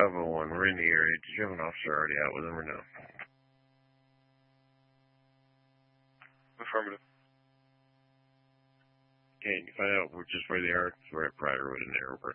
501. We're in the area. Did you have an officer already out with him or no? Affirmative. Okay, you find out just where they are? We're at Priderwood in there.